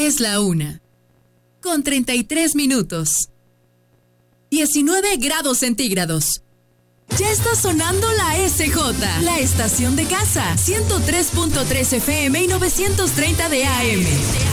Es la 1:33. 19 grados centígrados. Ya está sonando la SJ, la estación de casa, 103.3 FM y 930 de AM.